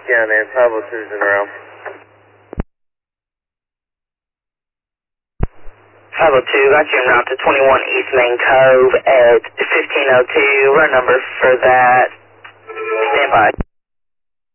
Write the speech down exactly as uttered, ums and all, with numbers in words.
Yeah, man, five oh two's in around. five oh two, got you en route to twenty-one East Main Cove at fifteen oh two. Run number for that. Stand by.